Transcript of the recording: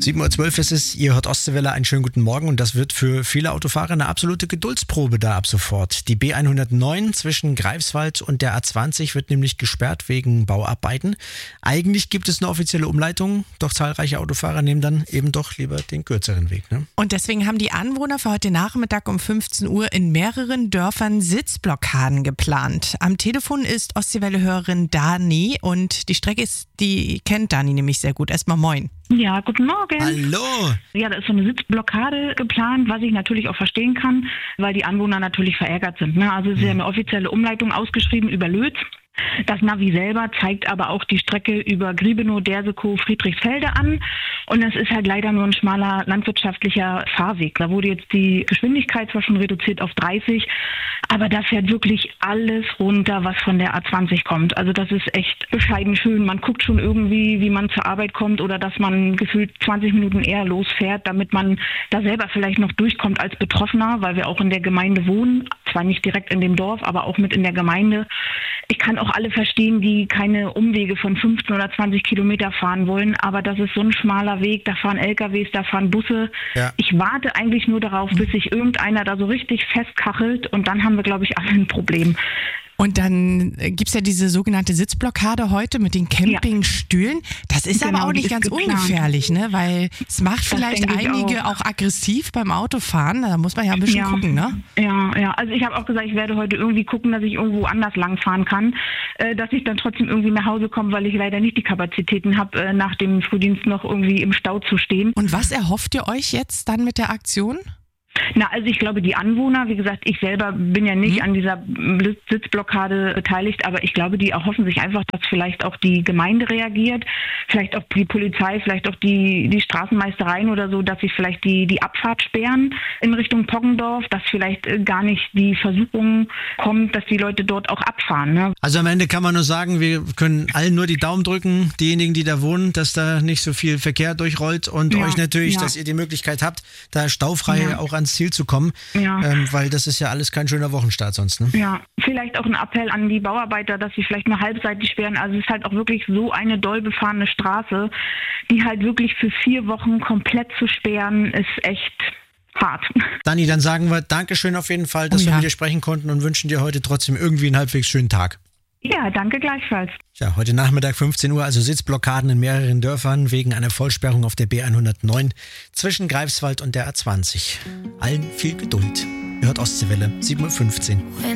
7:12 Uhr ist es, ihr hört Ostseewelle, einen schönen guten Morgen und das wird für viele Autofahrer eine absolute Geduldsprobe da ab sofort. Die B109 zwischen Greifswald und der A20 wird nämlich gesperrt wegen Bauarbeiten. Eigentlich gibt es eine offizielle Umleitung, doch zahlreiche Autofahrer nehmen dann eben doch lieber den kürzeren Weg. Ne? Und deswegen haben die Anwohner für heute Nachmittag um 15 Uhr in mehreren Dörfern Sitzblockaden geplant. Am Telefon ist Ostseewelle-Hörerin Dani und die kennt Dani nämlich sehr gut. Erstmal moin. Ja, guten Morgen. Hallo! Ja, da ist so eine Sitzblockade geplant, was ich natürlich auch verstehen kann, weil die Anwohner natürlich verärgert sind. Ne? Also es ist ja eine offizielle Umleitung ausgeschrieben über Lötz. Das Navi selber zeigt aber auch die Strecke über Griebenow, Dersekow, Friedrichsfelde an. Und es ist halt leider nur ein schmaler landwirtschaftlicher Fahrweg. Da wurde jetzt die Geschwindigkeit zwar schon reduziert auf 30, aber da fährt wirklich alles runter, was von der A20 kommt. Also das ist echt bescheiden schön. Man guckt schon irgendwie, wie man zur Arbeit kommt oder dass man gefühlt 20 Minuten eher losfährt, damit man da selber vielleicht noch durchkommt als Betroffener, weil wir auch in der Gemeinde wohnen. Zwar nicht direkt in dem Dorf, aber auch mit in der Gemeinde. Ich kann auch alle verstehen, die keine Umwege von 15 oder 20 Kilometer fahren wollen, aber das ist so ein schmaler Weg, da fahren LKWs, da fahren Busse. Ja. Ich warte eigentlich nur darauf, bis sich irgendeiner da so richtig festkachelt und dann haben wir, glaube ich, alle ein Problem. Und dann gibt's ja diese sogenannte Sitzblockade heute mit den Campingstühlen. Das ist aber auch nicht ganz ungefährlich, ne? Weil es macht vielleicht einige auch aggressiv beim Autofahren. Da muss man ja ein bisschen gucken, ne? Ja. Also ich habe auch gesagt, ich werde heute irgendwie gucken, dass ich irgendwo anders langfahren kann, dass ich dann trotzdem irgendwie nach Hause komme, weil ich leider nicht die Kapazitäten habe, nach dem Frühdienst noch irgendwie im Stau zu stehen. Und was erhofft ihr euch jetzt dann mit der Aktion? Na, also ich glaube, die Anwohner, wie gesagt, ich selber bin ja nicht an dieser Sitzblockade beteiligt, aber ich glaube, die erhoffen sich einfach, dass vielleicht auch die Gemeinde reagiert, vielleicht auch die Polizei, vielleicht auch die Straßenmeistereien oder so, dass sie vielleicht die Abfahrt sperren in Richtung Poggendorf, dass vielleicht gar nicht die Versuchung kommt, dass die Leute dort auch abfahren. Ne? Also am Ende kann man nur sagen, wir können allen nur die Daumen drücken, diejenigen, die da wohnen, dass da nicht so viel Verkehr durchrollt und euch natürlich, dass ihr die Möglichkeit habt, da staufrei auch ans Ziel zu kommen, weil das ist ja alles kein schöner Wochenstart sonst. Ne? Ja, vielleicht auch ein Appell an die Bauarbeiter, dass sie vielleicht nur halbseitig sperren. Also es ist halt auch wirklich so eine doll befahrene Straße, die halt wirklich für 4 Wochen komplett zu sperren, ist echt hart. Dani, dann sagen wir Dankeschön auf jeden Fall, dass wir mit dir sprechen konnten und wünschen dir heute trotzdem irgendwie einen halbwegs schönen Tag. Ja, danke gleichfalls. Ja, heute Nachmittag 15 Uhr, also Sitzblockaden in mehreren Dörfern wegen einer Vollsperrung auf der B109 zwischen Greifswald und der A20. Allen viel Geduld. Ihr hört Ostseewelle, 7:15 Uhr.